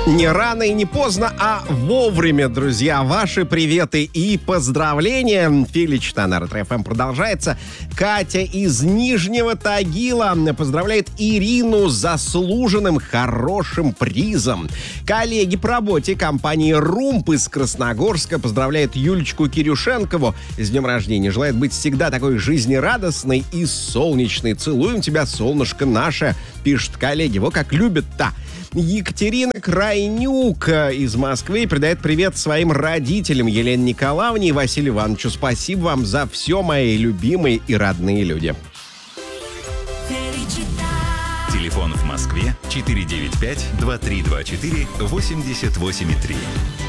Не рано и не поздно, а вовремя, друзья. Ваши приветы и поздравления. Филичта на Ретро-ФМ продолжается. Катя из Нижнего Тагила поздравляет Ирину с заслуженным хорошим призом. Коллеги по работе компании «Румп» из Красногорска поздравляют Юлечку Кирюшенкову с днем рождения. Желает быть всегда такой жизнерадостной и солнечной. Целуем тебя, солнышко наше, пишут коллеги. Во как любят-то. Екатерина Крайнюк из Москвы передает привет своим родителям Елене Николаевне и Василию Ивановичу. Спасибо вам за все, мои любимые и родные люди. Телефон в Москве 495-2324-88,3.